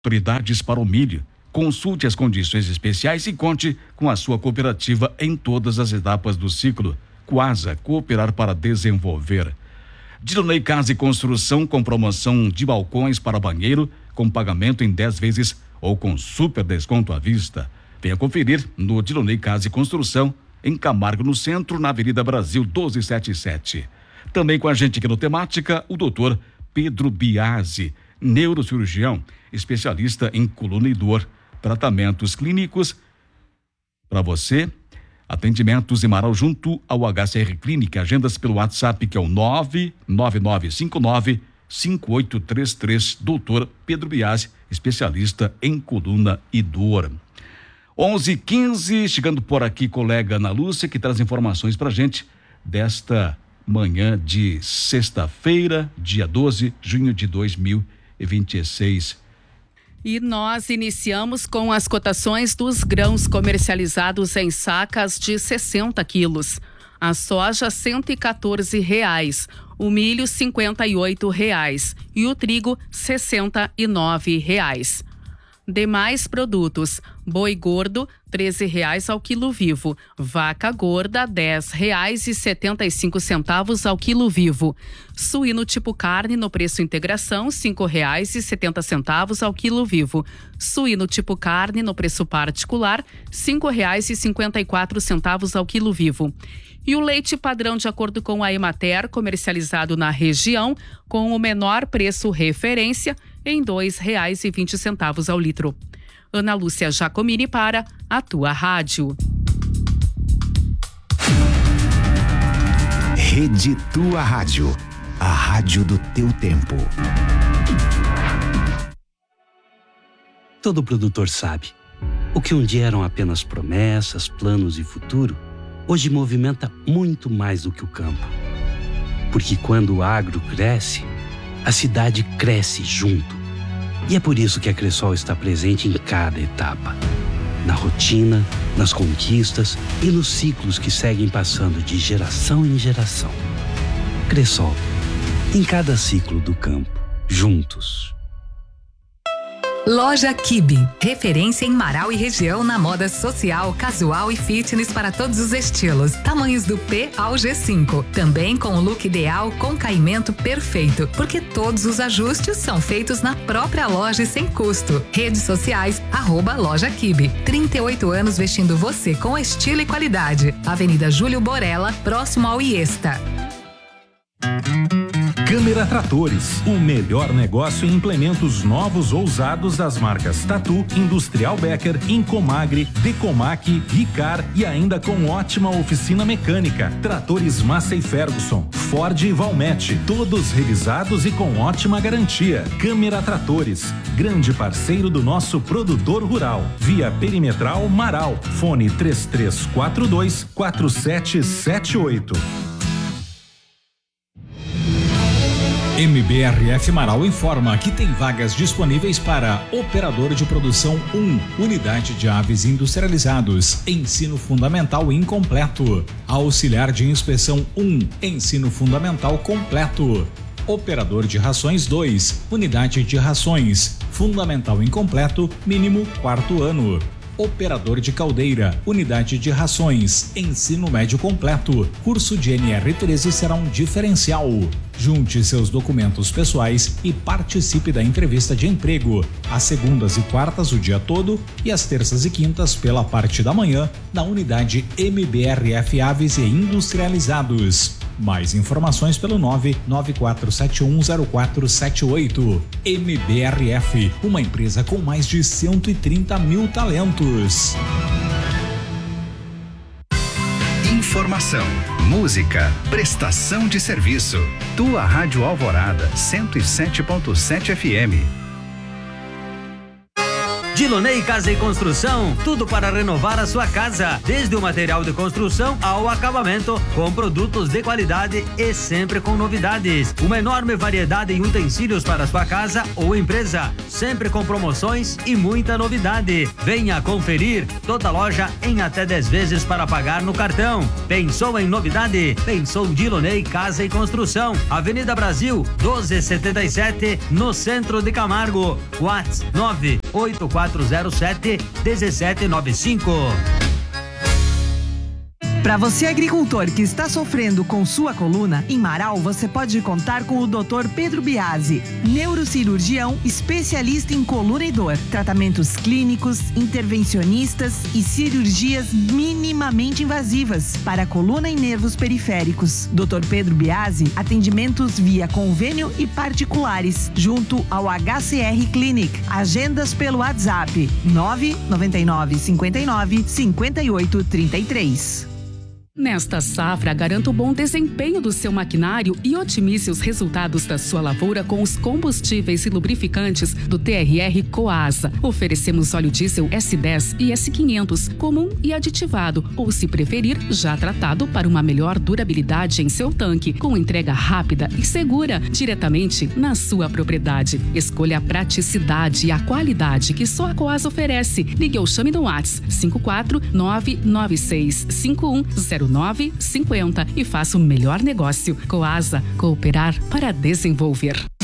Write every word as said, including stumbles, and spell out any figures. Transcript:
Prioridades para o milho. Consulte as condições especiais e conte com a sua cooperativa em todas as etapas do ciclo. Coasa, cooperar para desenvolver. Dironei Casa e Construção com promoção de balcões para banheiro com pagamento em dez vezes ou com super desconto à vista. Venha conferir no Dironei Casa e Construção em Camargo, no centro, na Avenida Brasil doze setenta e sete. Também com a gente aqui no Temática, o doutor Pedro Biasi, neurocirurgião, especialista em coluna e dor, tratamentos clínicos para você, atendimentos em Marau junto ao H C R Clínica, agendas pelo WhatsApp que é o nove nove nove cinco nove cinco oito três três, doutor Pedro Biasi, especialista em coluna e dor. onze e quinze, chegando por aqui, colega Ana Lúcia, que traz informações pra gente desta manhã de sexta-feira, dia doze de junho de dois mil e vinte e seis. E nós iniciamos com as cotações dos grãos comercializados em sacas de sessenta quilos. A soja, cento e quatorze reais. O milho, cinquenta e oito reais. E o trigo, sessenta e nove reais. Demais produtos: boi gordo, treze reais ao quilo vivo; vaca gorda, dez reais e setenta e cinco centavos ao quilo vivo; suíno tipo carne no preço integração, cinco reais e setenta centavos ao quilo vivo; suíno tipo carne no preço particular, cinco reais e cinquenta e quatro centavos ao quilo vivo. E o leite padrão, de acordo com a Emater, comercializado na região, com o menor preço referência, em dois reais e vinte centavos ao litro. Ana Lúcia Giacomini para a tua rádio. Rede Tua Rádio, a rádio do teu tempo. Todo produtor sabe, o que um dia eram apenas promessas, planos e futuro, hoje movimenta muito mais do que o campo. Porque quando o agro cresce, a cidade cresce junto. E é por isso que a Cressol está presente em cada etapa. Na rotina, nas conquistas e nos ciclos que seguem passando de geração em geração. Cressol, em cada ciclo do campo, juntos. Loja Kibe, referência em Marau e região na moda social, casual e fitness para todos os estilos. Tamanhos do P ao G cinco. Também com o look ideal com caimento perfeito, porque todos os ajustes são feitos na própria loja e sem custo. Redes sociais, arroba Loja Kibe. trinta e oito anos vestindo você com estilo e qualidade. Avenida Júlio Borella, próximo ao Iesta. Câmara Tratores, o melhor negócio em implementos novos ou usados das marcas Tatu, Industrial Becker, Incomagre, Decomac, Ricar e ainda com ótima oficina mecânica. Tratores Massey Ferguson, Ford e Valmet, todos revisados e com ótima garantia. Câmara Tratores, grande parceiro do nosso produtor rural. Via Perimetral Marau, fone três três quatro dois quatro sete sete oito. M B R F Marau informa que tem vagas disponíveis para operador de produção um, unidade de aves industrializados, ensino fundamental incompleto, auxiliar de inspeção um, ensino fundamental completo, operador de rações dois, unidade de rações, fundamental incompleto, mínimo quarto ano. Operador de caldeira, unidade de rações, ensino médio completo, curso de N R treze será um diferencial. Junte seus documentos pessoais e participe da entrevista de emprego, às segundas e quartas o dia todo e às terças e quintas pela parte da manhã, na unidade M B R F Aves e Industrializados. Mais informações pelo nove nove quatro sete um zero quatro sete oito. M B R F, uma empresa com mais de cento e trinta mil talentos. Informação, música, prestação de serviço. Tua Rádio Alvorada, cento e sete ponto sete F M. Dilonei Casa e Construção, tudo para renovar a sua casa, desde o material de construção ao acabamento, com produtos de qualidade e sempre com novidades. Uma enorme variedade em utensílios para a sua casa ou empresa, sempre com promoções e muita novidade. Venha conferir toda a loja em até dez vezes para pagar no cartão. Pensou em novidade? Pensou Dilonei Casa e Construção, Avenida Brasil doze setenta e sete, no centro de Camargo. WhatsApp nove oito quatro zero sete um sete nove cinco. Para você agricultor que está sofrendo com sua coluna, em Marau você pode contar com o doutor Pedro Biasi, neurocirurgião especialista em coluna e dor, tratamentos clínicos, intervencionistas e cirurgias minimamente invasivas para coluna e nervos periféricos. doutor Pedro Biasi, atendimentos via convênio e particulares, junto ao H C R Clinic. Agendas pelo WhatsApp nove nove nove cinco nove cinco oito três três. Nesta safra, garanta o bom desempenho do seu maquinário e otimize os resultados da sua lavoura com os combustíveis e lubrificantes do T R R Coasa. Oferecemos óleo diesel S dez e S quinhentos, comum e aditivado, ou se preferir, já tratado para uma melhor durabilidade em seu tanque, com entrega rápida e segura, diretamente na sua propriedade. Escolha a praticidade e a qualidade que só a Coasa oferece. Ligue ou chame no WhatsApp cinco quatro nove nove seis cinco um zero nove cinquenta e faça o melhor negócio. Coasa, cooperar para desenvolver.